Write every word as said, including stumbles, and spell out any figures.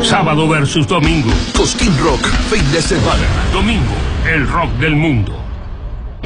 Sábado versus domingo. Cosquín Rock, fin de semana. Domingo, el rock del mundo.